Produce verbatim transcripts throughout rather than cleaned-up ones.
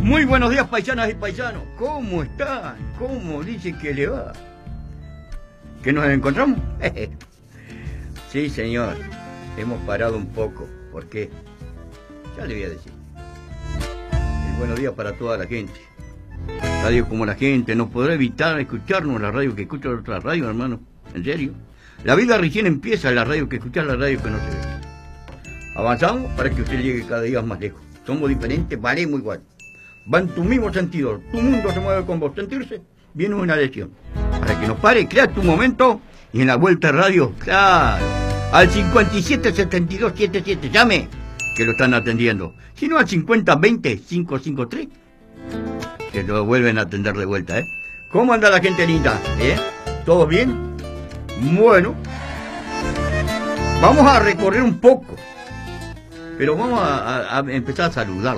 Muy buenos días, paisanas y paisanos. ¿Cómo están? ¿Cómo dice que le va? ¿Que nos encontramos? Sí, señor. Hemos parado un poco. ¿Por qué? Ya le voy a decir. El buenos días para toda la gente. Radio como la gente. No podrá evitar escucharnos la radio que escucha otra radio, hermano. ¿En serio? La vida recién empieza la radio que escuchar la radio que no se ve. Avanzamos para que usted llegue cada día más lejos. Somos diferentes, valemos igual. Va en tu mismo sentido. Tu mundo se mueve con vos. Sentirse viene una lección. Para que nos pare, crea tu momento. Y en la vuelta radio, claro, al cincuenta y siete setenta y dos setenta y siete, llame, que lo están atendiendo. Si no, al cincuenta veinte cinco cincuenta y tres, que lo vuelven a atender de vuelta, ¿eh? ¿Cómo anda la gente linda? ¿Eh? ¿Todos bien? Bueno, vamos a recorrer un poco, pero vamos a, a, a empezar a saludarla.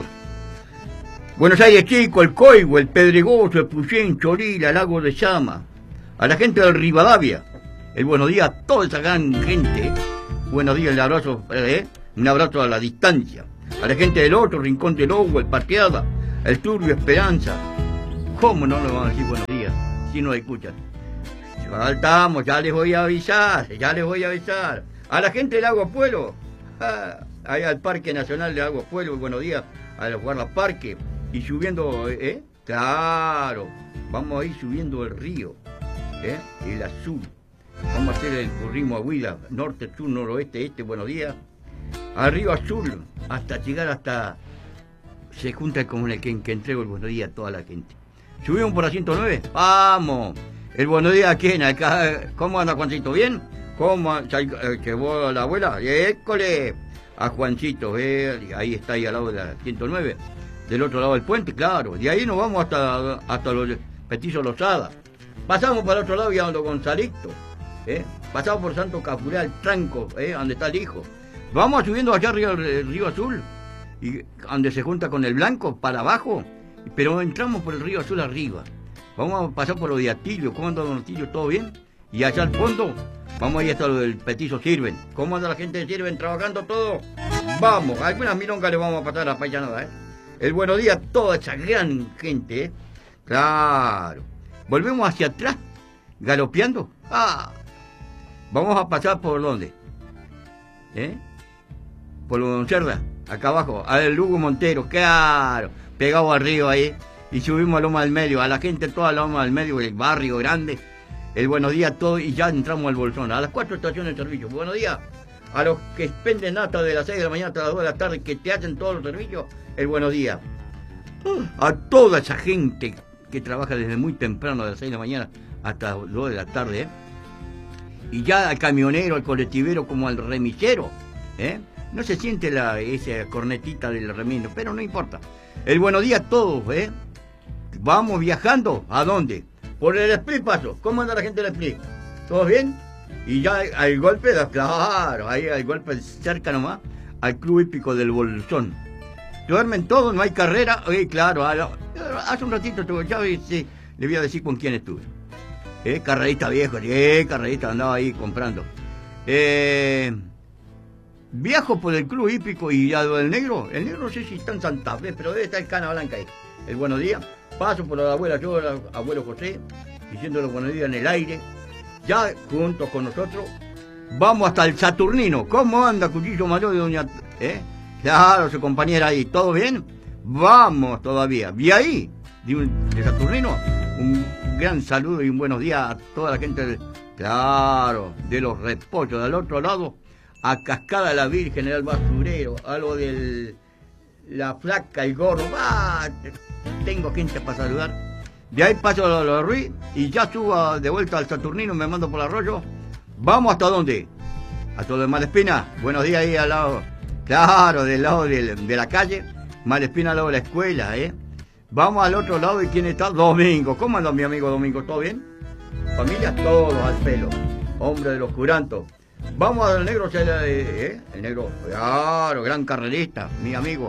Buenos Aires Chico, el Coigo, el Pedregoso, el Puyén, Chorila, Lago de Llama, a la gente del Rivadavia, el buenos días a toda esa gran gente, buenos días, el abrazo, eh, un abrazo a la distancia, a la gente del otro Rincón del Lobo, el Pateada, el Turbio Esperanza. ¿Cómo no le van a decir buenos días si no escuchan? Faltamos, ya les voy a avisar, ya les voy a avisar. A la gente del Agua Pueblo, ah, ahí al Parque Nacional de Agua Pueblo, buenos días a los guardaparques. Y subiendo, ¿eh? Claro, vamos a ir subiendo el río, ¿eh? El azul. Vamos a hacer el corrismo a Huila, norte, sur, noroeste, este, buenos días. Al río azul, hasta llegar hasta... Se junta con el que, que entrego el buenos días a toda la gente. Subimos por la ciento nueve, ¡vamos! El buenos días a quién, acá, ¿cómo anda Juancito? ¿Bien? ¿Cómo llevó la abuela? ¡École! A Juancito, ¿eh? Ahí está, ahí al lado de la ciento nueve. Del otro lado del puente, claro. De ahí nos vamos hasta, hasta los Petizos Lozada. Pasamos para el otro lado y a los Gonzalito, ¿eh? Pasamos por Santo Cafural, Tranco, ¿eh? Donde está el hijo. Vamos subiendo allá arriba el Río Azul, y donde se junta con el Blanco, para abajo. Pero entramos por el Río Azul arriba. Vamos a pasar por lo de Atilio. ¿Cómo anda Don Atilio? ¿Todo bien? Y allá al fondo, vamos ahí hasta lo del Petizo Sirven. ¿Cómo anda la gente de Sirven? ¿Trabajando todo? Vamos, algunas milongas le vamos a pasar a la paisanada, ¿eh? El buenos días a toda esa gran gente, ¿eh? Claro. Volvemos hacia atrás, galopeando. Ah, vamos a pasar por dónde, ¿eh? Por lo de Don Cerda, acá abajo, al Lugo Montero, claro, pegado arriba ahí. Y subimos a Loma del Medio, a la gente toda Loma del Medio, el barrio grande. El buenos días a todos y ya entramos al Bolsón, a las cuatro estaciones de servicio. Buenos días a los que expenden hasta de las seis de la mañana hasta las dos de la tarde, que te hacen todos los servicios. El buenos días a toda esa gente que trabaja desde muy temprano, de las seis de la mañana hasta las dos de la tarde, ¿eh? Y ya al camionero, al colectivero, como al remisero, ¿eh? No se siente la, esa cornetita del remisero, pero no importa. El buenos días a todos, ¿eh? Vamos viajando, ¿a dónde? Por el Split Paso. ¿Cómo anda la gente del Split? ¿Todo bien? Y ya al golpe, claro, ahí al golpe cerca nomás, al Club Hípico del Bolsón. Duermen todos, no hay carrera. Eh, claro, hace un ratito estuve, ya sí, le voy a decir con quién estuve. Eh, carrerista viejo, eh, carrerista, andaba ahí comprando. Eh, viajo por el Club Hípico y ya el negro, el negro no sé si está en Santa Fe, pero debe estar el Cana Blanca ahí. El buenos días, paso por la abuela, yo, el abuelo José, diciendo los buenos días en el aire. Ya juntos con nosotros, vamos hasta el Saturnino. ¿Cómo anda Cuchillo Mayor de Doña... ¿Eh? Claro, su compañera ahí, ¿todo bien? Vamos todavía. Y ahí, de, un, de Saturnino, un gran saludo y un buenos días a toda la gente, de, claro, de los Repollos. Del otro lado, a Cascada la Virgen, el basurero, algo de la Flaca, el Gorro. ¡Ah! Tengo gente para saludar. De ahí paso a los Ruiz y ya subo de vuelta al Saturnino, me mando por el arroyo. ¿Vamos hasta dónde? A todo de Malespina. Buenos días ahí al lado. Claro, del lado de, de la calle, Malespina al lado de la escuela, ¿eh? Vamos al otro lado y ¿quién está? Domingo. ¿Cómo anda mi amigo Domingo? ¿Todo bien? Familia, todos al pelo. Hombre de los curantos. Vamos al negro, ¿eh? El negro, claro, gran carrerista, mi amigo.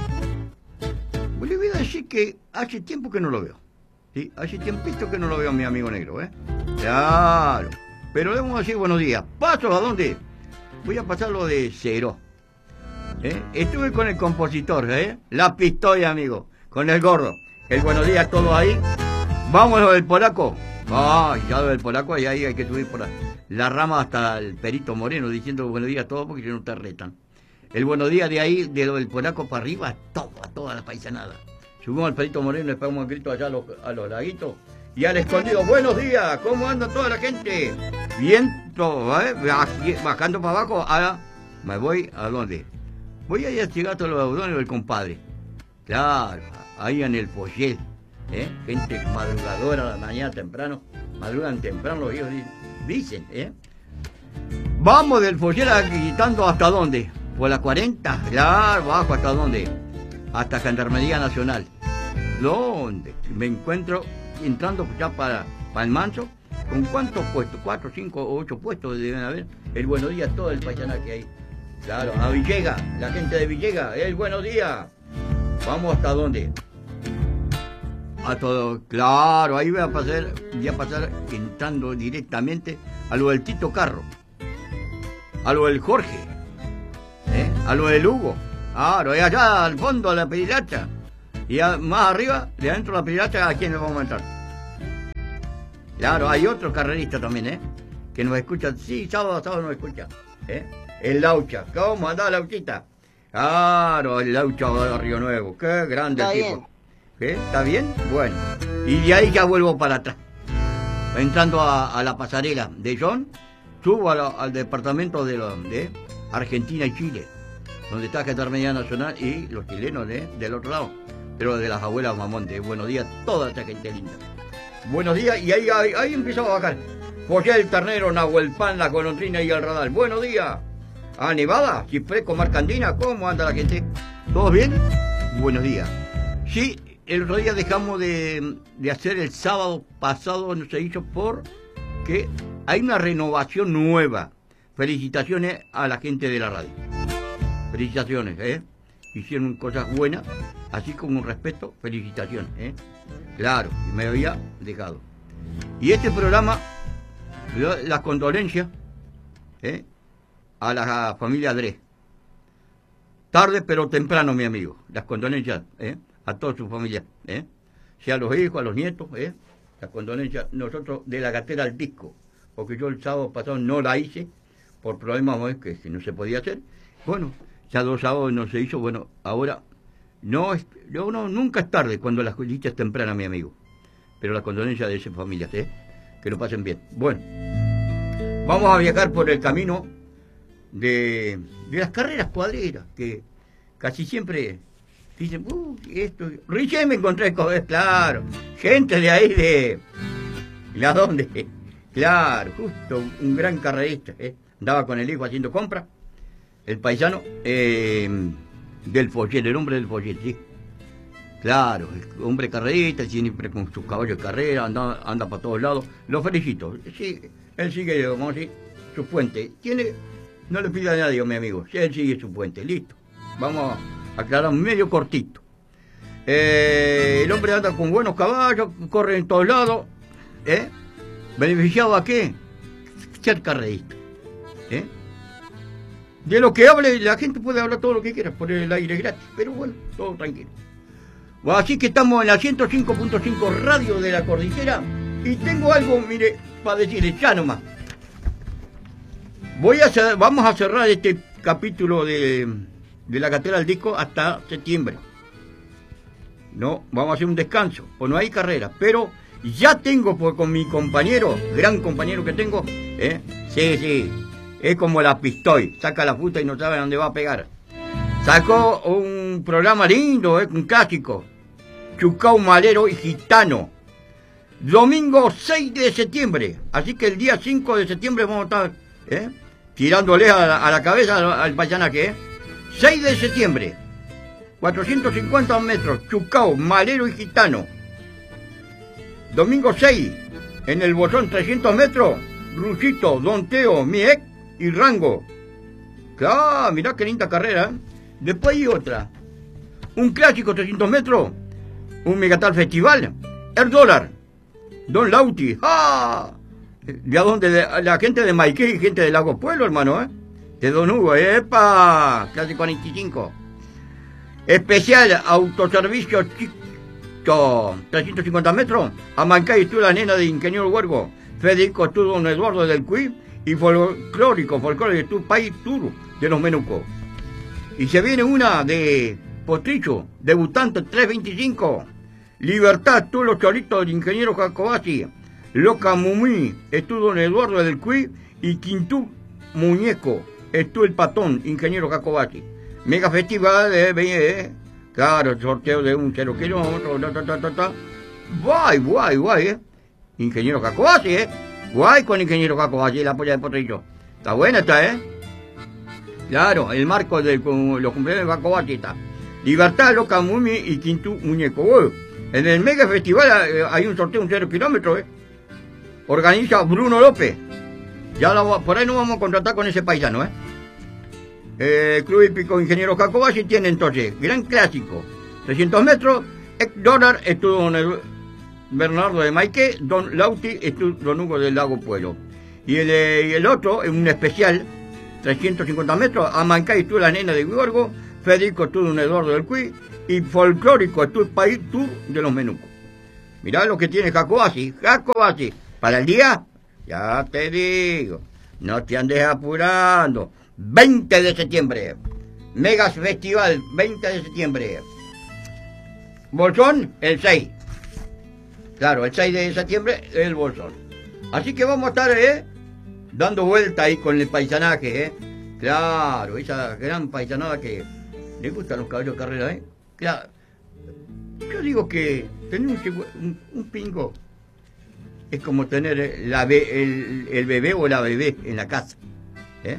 Pues le voy a decir que hace tiempo que no lo veo. Sí, hace tiempito que no lo veo a mi amigo negro, ¿eh? Claro. Pero le vamos a decir buenos días. ¿Paso a dónde? Voy a pasar lo de cero. ¿Eh? Estuve con el compositor, ¿eh? La Pistoia, amigo. con el gordo. El buenos días a todos ahí. Vamos lo del polaco. Ah, ya lo del polaco, y ahí hay que subir por la, la rama hasta el Perito Moreno diciendo buenos días a todos porque si no te retan. El buenos días de ahí, de lo del polaco para arriba, a todo, a toda la paisanada. Subimos al Perito Moreno, le pegamos el grito allá a los, a los laguitos. Y al escondido, buenos días, ¿cómo anda toda la gente? Viento, ¿eh? Bajando para abajo, ahora me voy a dónde. Voy a ir a llegar a los audones del compadre. Claro, ahí en el Follel, ¿eh? Gente madrugadora, la mañana temprano, madrugan temprano los hijos, dicen, ¿eh? Vamos del Follel gritando hasta dónde. Por la cuarenta, claro, bajo hasta dónde. Hasta Gendarmería Nacional. ¿Dónde? Me encuentro entrando ya para, para el Manso. ¿Con cuántos puestos? ¿Cuatro, cinco o ocho puestos deben haber? El buenos días, todo el paisanaje ahí. Claro, a Villega, la gente de Villega, el buenos días. Vamos hasta dónde. A todo, claro, ahí voy a pasar, voy a pasar entrando directamente a lo del Tito Carro, a lo del Jorge, ¿eh? A lo del Hugo, claro, y allá al fondo a la Pirilacha, y a, más arriba, de adentro de la Pirilacha, ¿a quién le vamos a entrar? Claro, hay otro carrerista también, ¿eh? Que nos escucha, sí, sábado a sábado nos escucha, ¿eh? El Laucha, ¿cómo anda Lauchita? Claro, el Laucha de Río Nuevo, qué grande el tipo. ¿Qué? ¿Está bien? Bueno, y de ahí ya vuelvo para atrás. Entrando a, a la pasarela de John, subo a la, al departamento de, lo, de Argentina y Chile, donde está Gendarmería Nacional y los chilenos ¿eh? del otro lado, pero de las abuelas Mamonte. Buenos días, toda esta gente linda. Buenos días, y ahí, ahí, ahí empezó a bajar. Follel, el ternero, Nahuelpan, la golondrina y el radar. Buenos días. A Nevada, Chifreco, Marcandina, ¿cómo anda la gente? ¿Todos bien? Buenos días. Sí, el otro día dejamos de, de hacer el sábado pasado, no se hizo porque hay una renovación nueva. Felicitaciones a la gente de la radio. Felicitaciones, ¿eh? Hicieron cosas buenas, así como un respeto, felicitaciones, ¿eh? Claro, me había dejado. Y este programa, las condolencias, ¿eh? A la familia Andrés. Tarde pero temprano, mi amigo. Las condolencias, ¿eh? A toda su familia, ¿eh? Sea a los hijos, a los nietos, ¿eh? Las condolencias, nosotros de la gatera al disco, porque yo el sábado pasado no la hice, por problemas ¿eh? que, que no se podía hacer. Bueno, ya dos sábados no se hizo, bueno, ahora no es, no, no, nunca es tarde cuando las dicha es temprana, mi amigo. Pero las condolencias de esas familias, ¿eh? Que lo pasen bien. Bueno, vamos a viajar por el camino de, de las carreras cuadreras, que casi siempre dicen, uh, esto... Richie me encontré con, claro, gente de ahí de... ¿La dónde? Claro, justo un gran carrerista, ¿eh? Andaba con el hijo haciendo compras, el paisano eh, del Follel, el hombre del Follel, sí. Claro, el hombre carrerista, siempre con sus caballos de carrera, anda, anda para todos lados. Lo felicito, sí, él sigue, vamos a decir, su puente. Tiene... No le pida a nadie, mi amigo. Si él sigue su puente, listo. Vamos a aclarar medio cortito. Eh, el hombre anda con buenos caballos, corre en todos lados. ¿Eh? ¿Beneficiado a qué? Ser carrerista. ¿Eh? De lo que hable, la gente puede hablar todo lo que quiera por el aire gratis. Pero bueno, todo tranquilo. Así que estamos en la ciento cinco punto cinco Radio de la Cordillera. Y tengo algo, mire, para decirle, ya nomás. Voy a hacer, vamos a cerrar este capítulo de, de la gatera al disco hasta septiembre. No, vamos a hacer un descanso, pues no hay carrera, pero ya tengo pues, con mi compañero, gran compañero que tengo, ¿eh? Sí, sí, es como la Pistoy, saca la fruta y no sabe dónde va a pegar. Sacó un programa lindo, ¿eh? Un clásico, Chucao Malero y Gitano, domingo seis de septiembre, así que el día cinco de septiembre vamos a estar, ¿eh? tirándole a la, a la cabeza al, al paisanaje, ¿eh? seis de septiembre, cuatrocientos cincuenta metros, Chucao, Malero y Gitano. Domingo seis, en el Bosón trescientos metros, Rusito, Don Teo, Miek y Rango. Claro, mirá qué linda carrera, ¿eh? Después hay otra, un clásico trescientos metros, un Megatal Festival, el dólar, Don Lauti, ¡ah! ¿De dónde? De, la gente de Maiquí y gente de Lago Pueblo, hermano, ¿eh? De Don Hugo, ¡epa! Clase cuarenta y cinco. Especial autoservicio Esto, trescientos cincuenta metros, Amancay estuvo la nena de Ingeniero Huergo, Federico estuvo don Eduardo del Cuy, y folclórico, folclórico de tu país, Turo, de los Menucos. Y se viene una de Potricho, debutante tres veinticinco, Libertad, tú los choritos del Ingeniero Jacobasi, Loca Mumí, estuvo don Eduardo del Cuy, y Quintú Muñeco, estuvo el Patón, Ingeniero Jacobasi. Mega festival de, eh, claro, sorteo de un cero kilómetro, ta, ta, ta, ta, ta. Guay, guay, guay, eh. Ingeniero Jacobasi, eh. Guay con Ingeniero Jacobasi, la polla de Potrillo. Está buena esta, eh. Claro, el marco de los cumpleaños de Jacobasi está. Libertad, Loca Mumi y Quintú Muñeco. Uy, en el mega festival eh, hay un sorteo de un cero kilómetro, eh. Organiza Bruno López. Ya la, por ahí nos vamos a contratar con ese paisano, eh. Eh, Club Hípico Ingeniero Jacobasi tiene entonces Gran Clásico, trescientos metros, dólar estuvo don Bernardo de Maique, don Lauti estuvo don Hugo del Lago Pueblo. Y el, eh, y el otro, un especial, trescientos cincuenta metros, Amancay estuvo la nena de Huergo, Federico estuvo don Eduardo del Cuy, y folclórico estuvo el país Tour de los Menucos. Mirá lo que tiene Jacobasi, Jacobasi, para el día, ya te digo, no te andes apurando. veinte de septiembre, Megas Festival, veinte de septiembre. Bolsón, el seis. Claro, el seis de septiembre, el Bolsón. Así que vamos a estar, ¿eh? Dando vuelta ahí con el paisanaje, ¿eh? Claro, esa gran paisanada que le gustan los caballos de carrera, ¿eh? Claro. Yo digo que tener un, un, un pingo es como tener la be, el, el bebé o la bebé en la casa, ¿eh?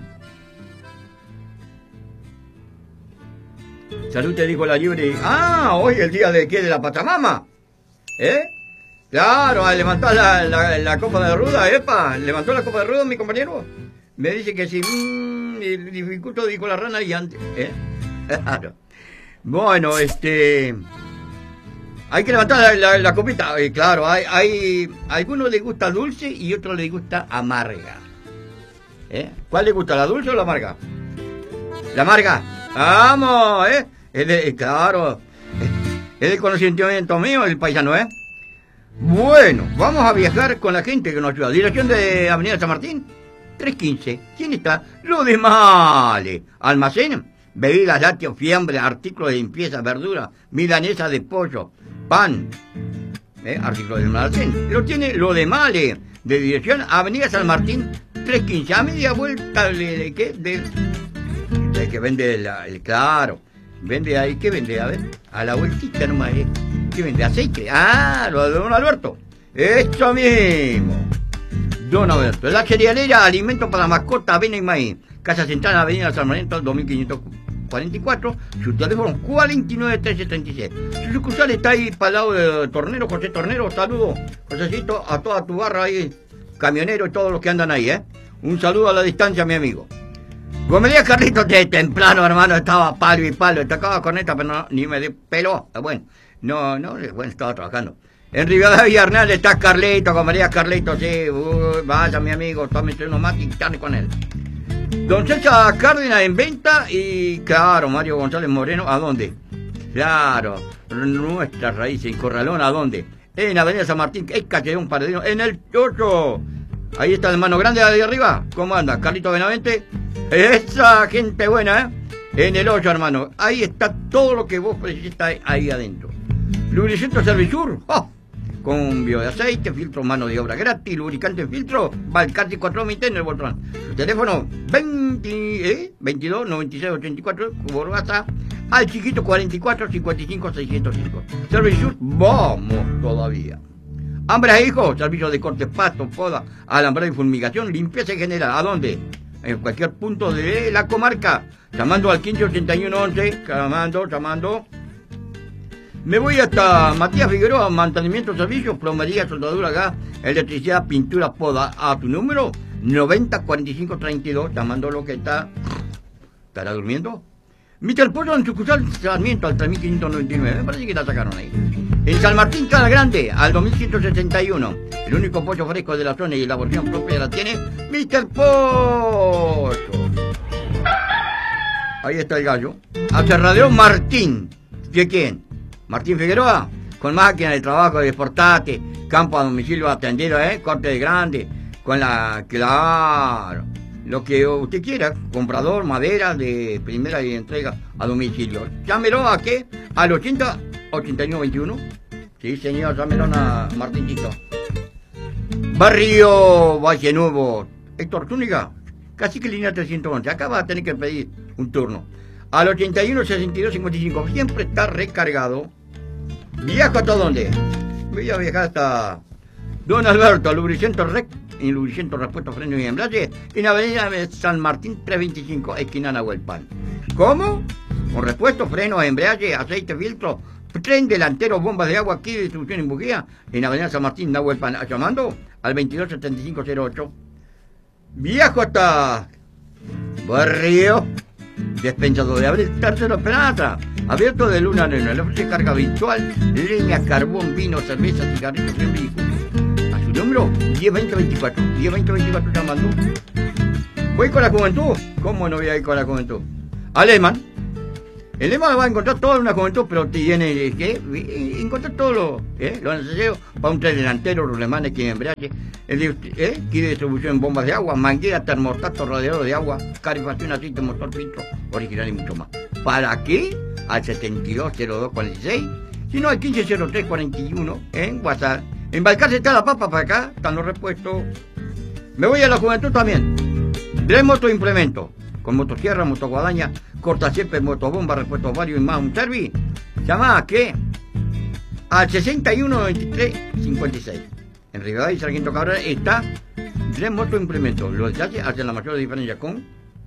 Salud, te dijo la libre. Ah, hoy el día de qué, de la Pachamama, ¿eh? Claro, al levantar la, la, la copa de ruda, epa, levantó la copa de ruda mi compañero. Me dice que si mmm, dificulto, dijo la rana y antes, ¿eh? Claro. Bueno, este, hay que levantar la, la, la copita, eh, claro, hay, hay, a algunos les gusta dulce y a otros les gusta amarga, ¿eh? ¿Cuál le gusta, la dulce o la amarga? La amarga, vamos, ¿eh? Es de, claro, es el conocimiento mío, el paisano, ¿eh? Bueno, vamos a viajar con la gente que nos ayuda. Dirección de Avenida San Martín, trescientos quince. ¿Quién está? Lo de Male. Almacén, bebidas, lácteos, fiambre, artículos de limpieza, verduras, milanesa de pollo, pan, ¿eh? Artículos de almacén. Lo tiene Lo de Male. De dirección Avenida San Martín, trescientos quince. A media vuelta de, de qué, de, de que vende la, el, claro. Vende ahí, ¿qué vende? A ver, a la vueltita nomás, ¿eh? ¿Qué vende? ¿Aceite? Ah, lo de don Alberto. Esto mismo. Don Alberto. La cerealera, alimento para mascota, avena y maíz. Casa Central, Avenida San Martín, dos mil quinientos cuarenta y cuatro. Su teléfono, cuarenta y nueve, trece, treinta y seis. Su sucursal está ahí para el lado de Tornero, José Tornero. Saludo, Josecito, a toda tu barra ahí, camionero y todos los que andan ahí, ¿eh? Un saludo a la distancia, mi amigo. Gomería Carlitos de temprano, hermano, estaba palo y palo, tocaba corneta, pero no, ni me dio pelo. Bueno, no, no, bueno, estaba trabajando. En Rivadavia Arnal está Carlito, Gomería Carlitos, sí, uh, vaya mi amigo, tómese unos mates y charle con él. Don César Cárdenas en venta y, claro, Mario González Moreno, ¿a dónde? Claro, nuestra raíz en Corralón, ¿a dónde? En Avenida San Martín, es calle un paredino, en el ocho. Ahí está el mano grande de ahí arriba. ¿Cómo anda? Carlito Benavente. Esa gente buena, ¿eh? En el ocho, hermano. Ahí está todo lo que vos necesitas ahí adentro. Lubricento Servicur. ¡Oh! Cambio de aceite, filtro mano de obra gratis, lubricante en filtro, Valcarti cuatro mil en el botón. Su teléfono veinte, ¿eh? veintidós, noventa y seis, ochenta y cuatro, por WhatsApp, al chiquito cuarenta y cuatro, cincuenta y cinco, seiscientos cinco. Servicur, vamos todavía. Hambres e hijos, servicio de corte, pasto, poda, alambrado y fumigación, limpieza en general. ¿A dónde? En cualquier punto de la comarca. Llamando al quince ochenta y uno once, llamando, llamando. Me voy hasta Matías Figueroa, mantenimiento, servicios, plomería, soldadura, gas, electricidad, pintura, poda. A tu número noventa cuarenta y cinco treinta y dos, llamando lo que está. ¿Estará durmiendo? mister Pollo en sucursal Sarmiento al tres mil quinientos noventa y nueve, me parece que la sacaron ahí. En San Martín Cara Grande al dos mil ciento setenta y uno, el único pollo fresco de la zona y la porción propia la tiene mister Pollo. Ahí está el gallo. Aserradero Martín. ¿De quién? Martín Figueroa. con máquinas de trabajo de portátil, campo a domicilio atendido, ¿eh? Corte de grande, con la, claro, lo que usted quiera, comprador, madera de primera y entrega a domicilio. Llámelo a qué, al ochenta, ochenta y nueve veintiuno. Sí, señor, llámelo a Martincito. Barrio Valle Nuevo, Héctor Zúñiga, casi que línea trescientos once. Acá va a tener que pedir un turno. Al ochenta y uno, sesenta y dos, cincuenta y cinco. Siempre está recargado. ¿Viajo hasta dónde? Voy a viajar hasta Don Alberto, lubricento Rec y lubricento repuesto, freno y embrague, en Avenida San Martín trescientos veinticinco, esquina Nahuelpan. ¿Cómo? Con repuesto, freno, embrague, aceite, filtro, tren delantero, bombas de agua, aquí distribución en bujía, en Avenida San Martín, Nahuelpan. Llamando al veintidós setenta y cinco cero ocho. Viajo hasta Barrio Despensado de Abril, Tercero Plata, abierto de luna a luna. Le ofrece carga virtual, leña, carbón, vino, cerveza, cigarrillos, siempre y jugo. A su número diez veinte veinticuatro. diez veinte veinticuatro llamando. ¿Voy con la juventud? ¿Cómo no voy a ir con la juventud? Alemán. El Lehmann va a encontrar toda una juventud, pero tiene que encontrar todo lo, ¿eh? lo necesario para un tren delantero, rulemanes, que embrague, ¿eh? Quiere distribución en bombas de agua, manguera, termostato, radiador de agua, calefacción, aceite, motor, filtro, original y mucho más. ¿Para qué? Al setenta y dos cero dos cuarenta y seis, si no al quince cero tres cuarenta y uno, en WhatsApp. En Balcarce está la papa, para acá están los repuestos. Me voy a la juventud también. Tres motoimplementos, con motosierra, motoguadaña, cortacésped, motobomba, repuestos varios y más un service. Llama a qué? Al sesenta y uno veintitrés cincuenta y seis. En Rivadavia y Sargento Cabral está tres motoimplementos. Los detalles hacen la mayor diferencia con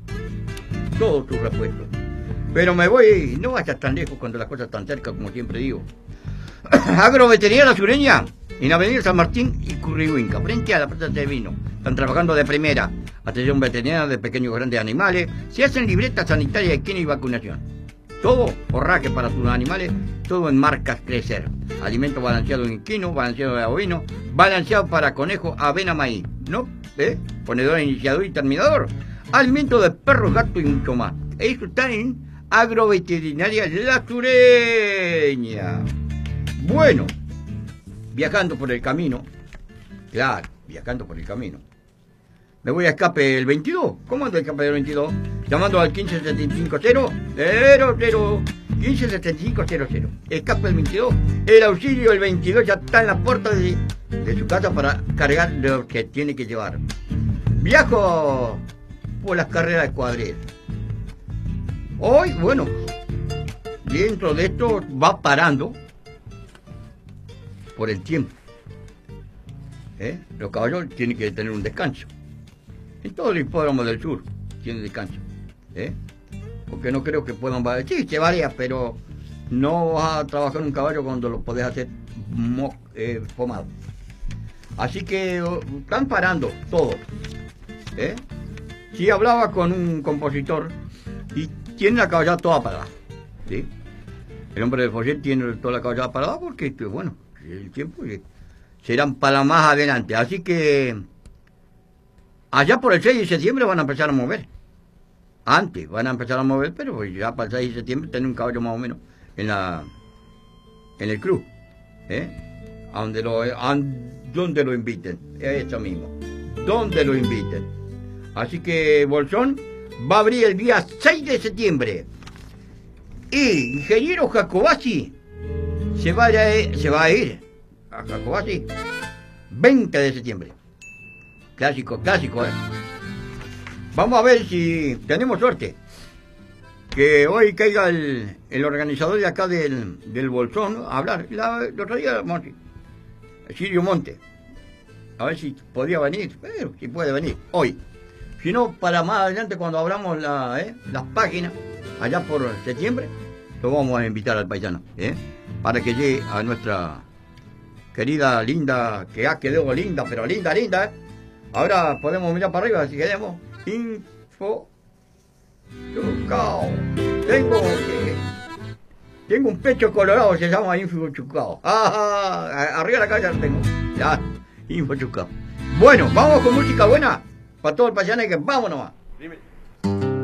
todos tus repuestos. Pero me voy, no vayas tan lejos cuando las cosas están cerca, como siempre digo. Agroveterinaria La Sureña, en Avenida San Martín y Currihuinca, frente a la Plaza de Vino. Están trabajando de primera. Atención veterinaria de pequeños y grandes animales. Se hacen libretas sanitarias de higiene y vacunación. Todo forraje para tus animales, todo en marcas Crecer. Alimento balanceado en equino, balanceado de ovino, balanceado para conejo, avena, maíz. ¿No? ¿Eh? Ponedor, iniciador y terminador. Alimento de perros, gato y mucho más. Eso está en Agroveterinaria La Sureña. Bueno, viajando por el camino, claro, viajando por el camino, me voy a escape el veintidós. ¿Cómo anda el escape del veintidós? Llamando al quince setenta y cinco cero cero, quince setenta y cinco cero cero. Escape el veintidós. El auxilio el veintidós ya está en la puerta de, de su casa para cargar lo que tiene que llevar. Viajo por las carreras de cuadril. Hoy, bueno, dentro de esto va parando por el tiempo. ¿Eh? Los caballos tienen que tener un descanso. En todo el hipódromo del sur tiene descanso. ¿Eh? Porque no creo que puedan variar. Sí, se varía, pero no vas a trabajar un caballo cuando lo podés hacer mo eh, pomado. Así que oh, están parando todo. ¿Eh? Sí, hablaba con un compositor y tiene la caballada toda parada. ¿Sí? El hombre del follet tiene toda la caballada parada porque, bueno, el tiempo serán para más adelante. Así que allá por el seis de septiembre van a empezar a mover. Antes van a empezar a mover, pero ya para el seis de septiembre tienen un caballo más o menos en la en el club. ¿Eh? A donde lo, a donde lo inviten. Eso mismo. Donde lo inviten. Así que Bolsón va a abrir el día seis de septiembre. Y ingeniero Jacobacci se va a, se va a ir a Jacobacci veinte de septiembre. Clásico, clásico, ¿eh? Vamos a ver si tenemos suerte. Que hoy caiga el, el organizador de acá del, del Bolsón a hablar. La, el otro día, Monte, Sirio Monte. A ver si podía venir, pero si puede venir hoy. Si no, para más adelante cuando abramos la, eh, las páginas, allá por septiembre, lo vamos a invitar al paisano, ¿eh? Para que llegue a nuestra querida, linda, que ha quedado linda, pero linda, linda, ¿eh? Ahora podemos mirar para arriba si queremos. Info Chucao. Tengo que, tengo un pecho colorado, se llama Info Chucao. Ah, arriba de la calle lo tengo. Ya, Info Chucao. Bueno, vamos con música buena. Para todo el paisano que vamos nomás. Dime.